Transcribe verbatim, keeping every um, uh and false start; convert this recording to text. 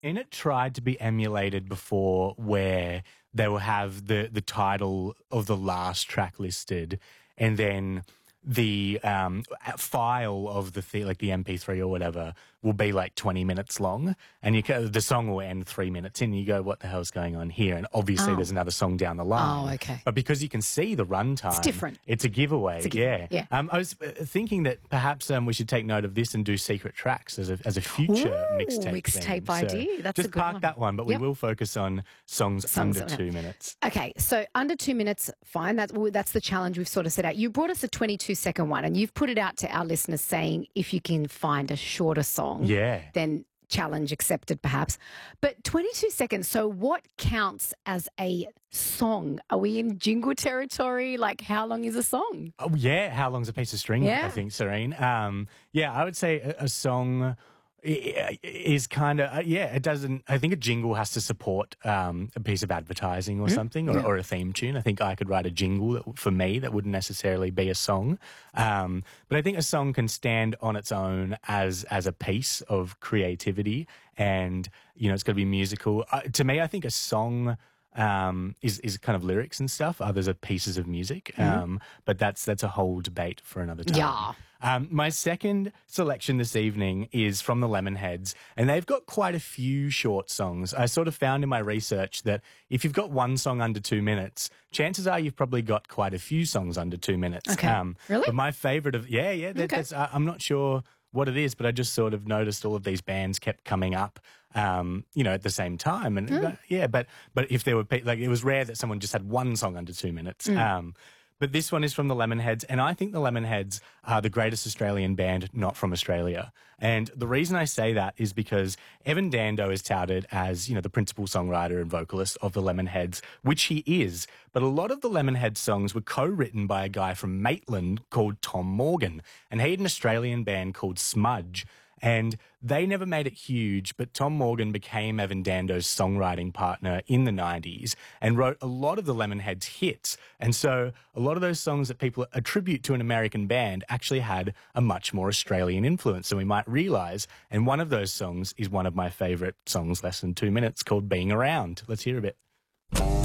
And it tried to be emulated before, where they will have the, the title of the last track listed, and then the um, file of the th- like the M P three or whatever will be like twenty minutes long, and you can, the song will end three minutes in. And you go, what the hell's going on here? And obviously, Oh. there's another song down the line. Oh, okay. But because you can see the runtime, It's different. It's a giveaway. It's a giveaway, yeah. yeah. Um, I was uh, thinking that perhaps um, we should take note of this and do secret tracks as a as a future Ooh, mixtape. mixtape thing. So idea. That's a just good park one. that one, but Yep. we will focus on songs, Songs under that- two minutes. Okay, so under two minutes, fine. That's that's the challenge we've sort of set out. You brought us a twenty-two second one, and you've put it out to our listeners saying if you can find a shorter song, Yeah. then challenge accepted, perhaps. But twenty-two seconds. So what counts as a song? Are we in jingle territory? Like, how long is a song? Oh yeah, how long's a piece of string? Yeah. I think, Serene. Um, yeah, I would say a, a song i- is kind of yeah. It doesn't. I think a jingle has to support um, a piece of advertising or something, or, or a theme tune. I think I could write a jingle that, for me that wouldn't necessarily be a song. Um, but I think a song can stand on its own as as a piece of creativity, and you know, it's got to be musical. Uh, to me, I think a song. Um, is is kind of lyrics and stuff. Others are pieces of music. Um, but that's that's a whole debate for another time. Yeah. Um, my second selection this evening is from the Lemonheads, and they've got quite a few short songs. I sort of found in my research that if you've got one song under two minutes, chances are you've probably got quite a few songs under two minutes. Um, Okay. Really? But my favorite of yeah, yeah, that, Okay. that's I, I'm not sure what it is, but I just sort of noticed all of these bands kept coming up, um, you know, at the same time. And Hmm. uh, yeah, but but if there were pe- like it was rare that someone just had one song under two minutes. Hmm. Um, but this one is from the Lemonheads, and I think the Lemonheads are the greatest Australian band not from Australia. And the reason I say that is because Evan Dando is touted as, you know, the principal songwriter and vocalist of the Lemonheads, which he is. But a lot of the Lemonheads songs were co-written by a guy from Maitland called Tom Morgan, and he had an Australian band called Smudge. And they never made it huge, but Tom Morgan became Evan Dando's songwriting partner in the nineties and wrote a lot of the Lemonheads hits. And so a lot of those songs that people attribute to an American band actually had a much more Australian influence than we might realize. And one of those songs is one of my favorite songs, less than two minutes, called Being Around. Let's hear a bit.